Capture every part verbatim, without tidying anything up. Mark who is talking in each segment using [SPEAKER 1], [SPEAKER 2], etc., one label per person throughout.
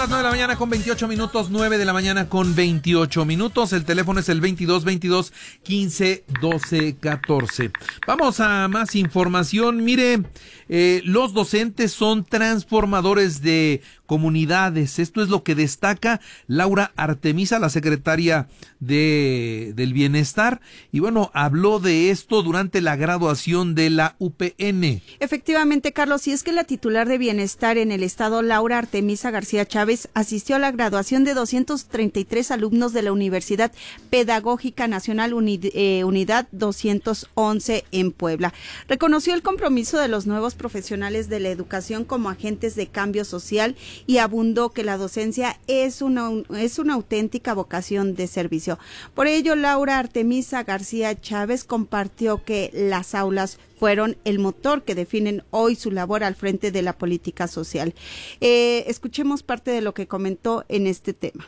[SPEAKER 1] Las nueve de la mañana con veintiocho minutos, nueve de la mañana con veintiocho minutos. El teléfono es el veintidós veintidós quince doce catorce. Vamos a más información. Mire, eh, los docentes son transformadores de comunidades. Esto es lo que destaca Laura Artemisa, la secretaria de del Bienestar. Y bueno, habló de esto durante la graduación de la U P N.
[SPEAKER 2] Efectivamente, Carlos, y es que la titular de Bienestar en el estado, Laura Artemisa García Chávez, asistió a la graduación de doscientos treinta y tres alumnos de la Universidad Pedagógica Nacional Unid, eh, Unidad doscientos once en Puebla. Reconoció el compromiso de los nuevos profesionales de la educación como agentes de cambio social y abundó que la docencia es una, es una auténtica vocación de servicio. Por ello, Laura Artemisa García Chávez compartió que las aulas fueron el motor que definen hoy su labor al frente de la política social. Eh, escuchemos parte de lo que comentó en este tema.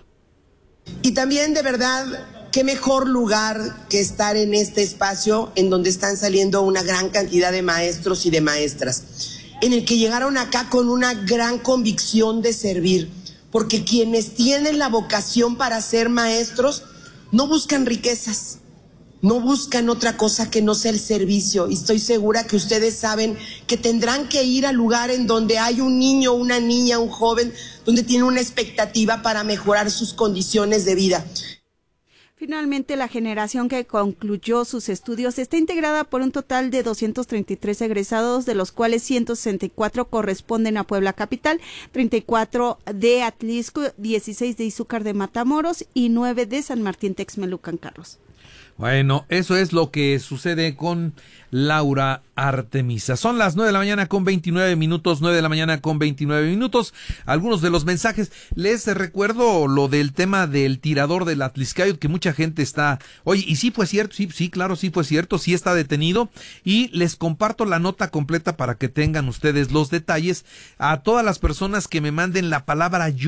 [SPEAKER 3] Y también, de verdad, qué mejor lugar que estar en este espacio en donde están saliendo una gran cantidad de maestros y de maestras, en el que llegaron acá con una gran convicción de servir, porque quienes tienen la vocación para ser maestros no buscan riquezas, no buscan otra cosa que no sea el servicio, y estoy segura que ustedes saben que tendrán que ir al lugar en donde hay un niño, una niña, un joven, donde tiene una expectativa para mejorar sus condiciones de vida.
[SPEAKER 2] Finalmente, la generación que concluyó sus estudios está integrada por un total de doscientos treinta y tres egresados, de los cuales ciento sesenta y cuatro corresponden a Puebla Capital, treinta y cuatro de Atlisco, dieciséis de Izúcar de Matamoros y nueve de San Martín Texmelucan, Carlos.
[SPEAKER 1] Bueno, eso es lo que sucede con Laura Artemisa. Son las nueve de la mañana con veintinueve minutos, nueve de la mañana con veintinueve minutos. Algunos de los mensajes. Les recuerdo lo del tema del tirador del Atliscayot, que mucha gente está... Oye, y sí fue cierto, sí, sí, claro, sí fue cierto, sí está detenido. Y les comparto la nota completa para que tengan ustedes los detalles. A todas las personas que me manden la palabra yo